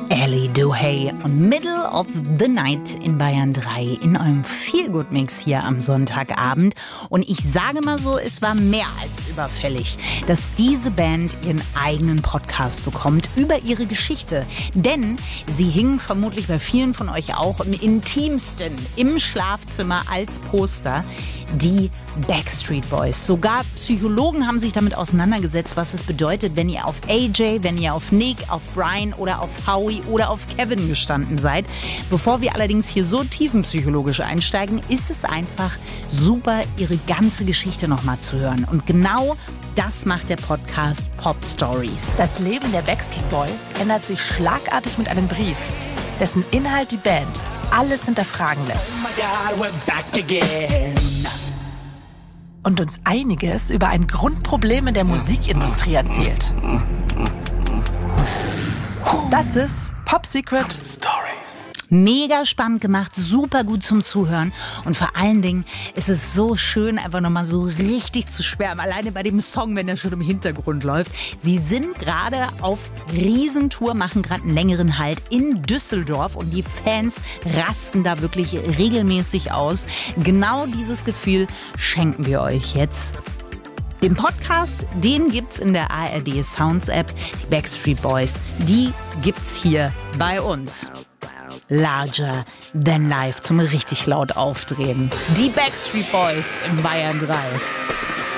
Ellie Duhay und Middle of the Night in Bayern 3 in eurem Feel-Good-Mix hier am Sonntagabend. Und ich sage mal so, es war mehr als überfällig, dass diese Band ihren eigenen Podcast bekommt über ihre Geschichte. Denn sie hingen vermutlich bei vielen von euch auch im intimsten im Schlafzimmer als Poster. Die Backstreet Boys. Sogar Psychologen haben sich damit auseinandergesetzt, was es bedeutet, wenn ihr auf AJ, wenn ihr auf Nick, auf Brian oder auf Howie oder auf Kevin gestanden seid. Bevor wir allerdings hier so tiefenpsychologisch einsteigen, ist es einfach super, ihre ganze Geschichte nochmal zu hören. Und genau das macht der Podcast Pop Stories. Das Leben der Backstreet Boys ändert sich schlagartig mit einem Brief, dessen Inhalt die Band alles hinterfragen lässt. Oh my God, we're back again. Und uns einiges über ein Grundproblem in der Musikindustrie erzählt. Das ist Pop Secret Stories. Mega spannend gemacht, super gut zum Zuhören und vor allen Dingen ist es so schön, einfach nochmal so richtig zu schwärmen. Alleine bei dem Song, wenn der schon im Hintergrund läuft. Sie sind gerade auf Riesentour, machen gerade einen längeren Halt in Düsseldorf und die Fans rasten da wirklich regelmäßig aus. Genau dieses Gefühl schenken wir euch jetzt. Den Podcast, den gibt's in der ARD Sounds App. Die Backstreet Boys, die gibt's hier bei uns. Larger than life zum richtig laut aufdrehen. Die Backstreet Boys in Bayern 3.